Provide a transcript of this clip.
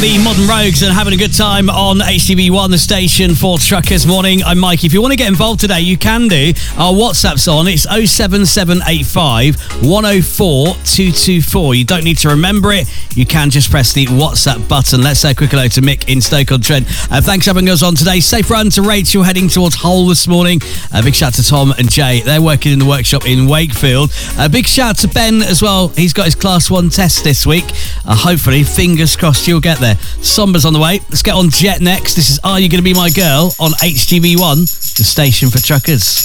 The Modern Rogues and having a good time on HTV1, the station for truckers. Morning, I'm Mike. If you want to get involved today, you can do. Our WhatsApp's on. It's 07785 104 224. You don't need to remember it. You can just press the WhatsApp button. Let's say a quick hello to Mick in Stoke-on-Trent. Thanks for having us on today. Safe run to Rachel heading towards Hull this morning. Big shout to Tom and Jay. They're working in the workshop in Wakefield. Big shout to Ben as well. He's got his Class 1 test this week. Hopefully, fingers crossed, you'll get there. Somber's on the way. Let's get on Jet next. This is Are You Gonna Be My Girl on HTV1, the station for truckers.